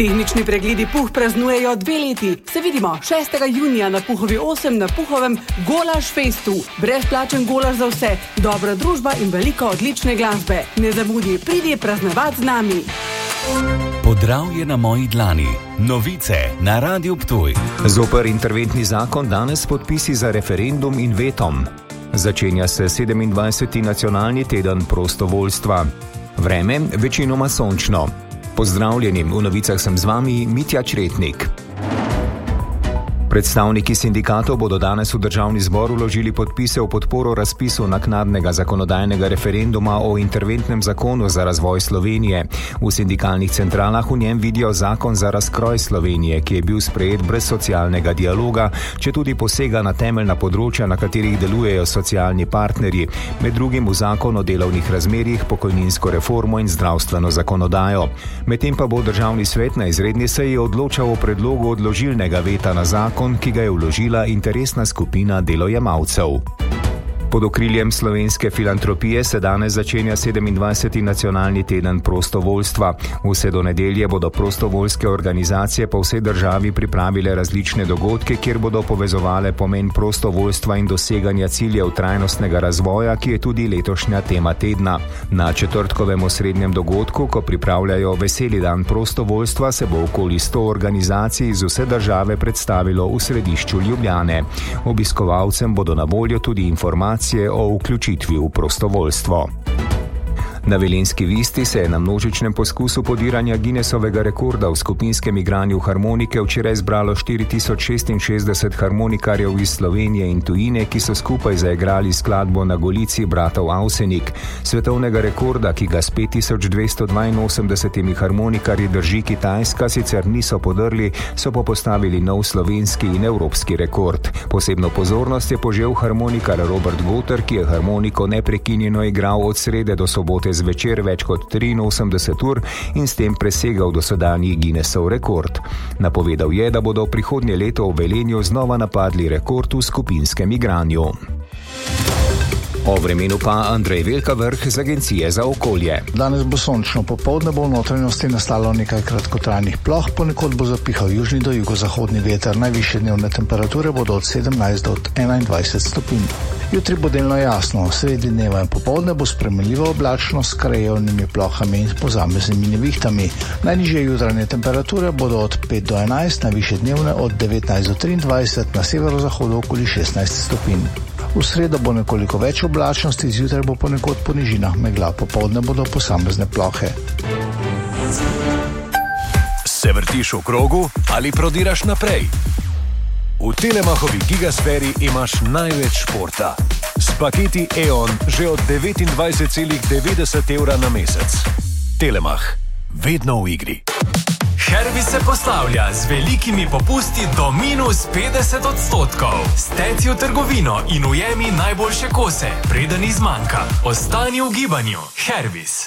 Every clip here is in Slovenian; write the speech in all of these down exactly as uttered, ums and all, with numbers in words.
Tehnični pregledi Puh praznujejo dve leti. Se vidimo šestega junija na Puhovi osem na Puhovem Golaž Festu. Brezplačen golaž za vse, dobra družba in veliko odlične glasbe. Ne zamudi, pridi praznovati z nami. Podravje na moji dlani. Novice na Radiu Ptuj. Zoper interventni zakon danes podpisi za referendum in vetom. Začenja se sedemindvajseti nacionalni teden prostovoljstva. Vreme večinoma sončno. Pozdravljeni, v novicah sem z vami Mitja Čretnik. Predstavniki sindikatov bodo danes v državni zbor vložili podpise v podporo razpisu naknadnega zakonodajnega referenduma o interventnem zakonu za razvoj Slovenije. V sindikalnih centralah v njem vidijo zakon za razkroj Slovenije, ki je bil sprejet brez socialnega dialoga, če tudi posega na temeljna področja, na katerih delujejo socialni partnerji, med drugim v zakon o delovnih razmerjih, pokojninsko reformo in zdravstveno zakonodajo. Medtem pa bo državni svet na izredni seji odločal o predlogu odložilnega veta na zakon, ki ga je vložila interesna skupina delojemalcev. Pod okriljem slovenske filantropije se danes začenja sedemindvajseti nacionalni teden prostovoljstva. Vse do nedelje bodo prostovoljske organizacije po vsej državi pripravile različne dogodke, kjer bodo povezovale pomen prostovoljstva in doseganja ciljev trajnostnega razvoja, ki je tudi letošnja tema tedna. Na četrtkovem osrednjem dogodku, ko pripravljajo veseli dan prostovoljstva, se bo okoli sto organizacij iz vse države predstavilo v središču Ljubljane. Obiskovalcem bodo na voljo tudi informacije o vključitvi v prostovoljstvo. Na Velenjski Visti se je na množičnem poskusu podiranja Guinnessovega rekorda v skupinskem igranju harmonike včeraj zbralo štiri tisoč šestinšestdeset harmonikarjev iz Slovenije in tujine, ki so skupaj zaigrali skladbo Na Golici bratov Avsenik. Svetovnega rekorda, ki ga s pet tisoč dvesto dvainosemdesetimi harmonikarji drži Kitajska, sicer niso podrli, so pa postavili nov slovenski in evropski rekord. Posebno pozornost je požel harmonikar Robert Goter, ki je harmoniko neprekinjeno igral od srede do sobote zvečer več kot triinosemdeset ur in s tem presegal dosedanji Guinnessov rekord. Napovedal je, da bodo prihodnje leto v Velenju znova napadli rekord v skupinskem igranju. O vremenu pa Andrej Velkavrh z Agencije za okolje. Danes bo sončno, popoldne bo v notranjosti nastalo nekaj kratkotrajnih ploh, ponekod bo zapihal južni do jugozahodni veter. Najvišje dnevne temperature bodo od sedemnajst do enaindvajset stopinj. Jutri bo delno jasno, sredi dneva in popoldne bo spremenljivo oblačno s krajevnimi plohami in posameznimi nevihtami. Najnižje jutranje temperature bodo od pet do enajst, najvišje dnevne od devetnajst do triindvajset, na severozahodu okoli šestnajst stopinj. V sredo bo nekoliko več oblačnosti, zjutraj bo ponekod po nižinah megla, popoldne bodo posamezne plohe. Se vrtiš v krogu ali prodiraš naprej? V Telemachovi gigasferi imaš največ športa. S paketi E O N že od devetindvajset celih devetdeset evra na mesec. Telemach, vedno v igri. Herbis se poslavlja z velikimi popusti do minus petdeset odstotkov. Steci v trgovino in ujemi najboljše kose, preden izmanjka. Ostani v gibanju. Herbis.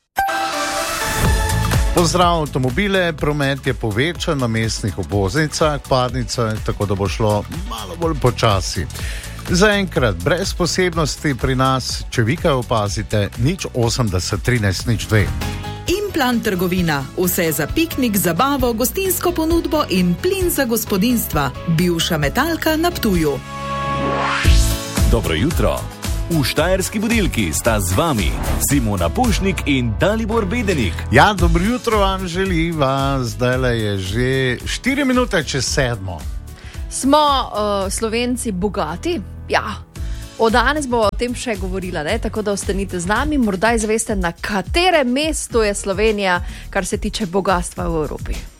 Pozdrav avtomobile, promet je povečan na mestnih obvoznicah, parnicah, tako da bo šlo malo bolj počasi. Zaenkrat brez posebnosti pri nas, če vi kaj opazite, nič osemdeset trinajst nič dve. Implan trgovina, vse za piknik, zabavo, gostinsko ponudbo in plin za gospodinjstva. Bivša metalka na Ptuju. Dobro jutro. V Štajerski budilki sta z vami Simona Pušnik in Dalibor Bedenik. Ja, dobro jutro vam želiva, zdajle je že štiri minute čez sedmo. Smo uh, Slovenci bogati? Ja. O danes bo o tem še govorila, ne? Tako da ostanite z nami, morda izveste, na katerem mestu je Slovenija, kar se tiče bogatstva v Evropi.